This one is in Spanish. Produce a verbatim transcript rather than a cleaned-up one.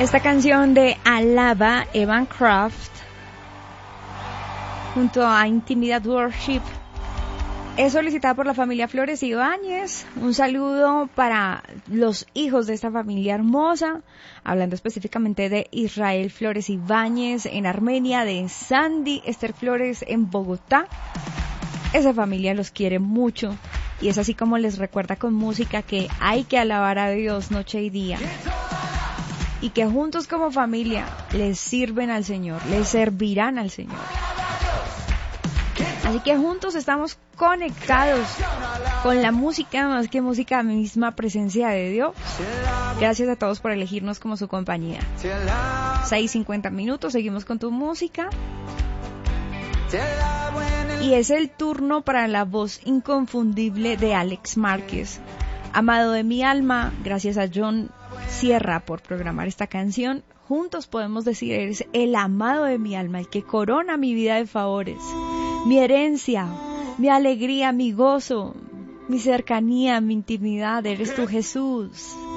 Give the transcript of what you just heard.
Esta canción de Alaba, Evan Craft, junto a Intimidad Worship, es solicitada por la familia Flores Ibáñez. Un saludo para los hijos de esta familia hermosa, hablando específicamente de Israel Flores Ibáñez en Armenia, de Sandy Esther Flores en Bogotá. Esa familia los quiere mucho y es así como les recuerda con música que hay que alabar a Dios noche y día, y que juntos como familia les sirven al Señor, les servirán al Señor. Así que juntos estamos conectados con la música, más que música, misma presencia de Dios. Gracias a todos por elegirnos como su compañía. seis cincuenta minutos, seguimos con tu música. Y es el turno para la voz inconfundible de Alex Márquez. Amado de mi alma, gracias a John Sierra por programar esta canción. Juntos podemos decir, eres el amado de mi alma, el que corona mi vida de favores, mi herencia, mi alegría, mi gozo, mi cercanía, mi intimidad. Eres tú, Jesús.